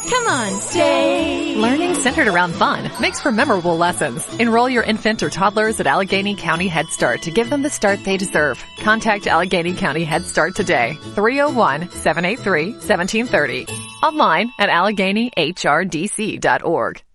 Come on, stay. Learning centered around fun makes for memorable lessons. Enroll your infant or toddlers at Allegheny County Head Start to give them the start they deserve. Contact Allegheny County Head Start today. 301-783-1730. Online at AlleghenyHRDC.org.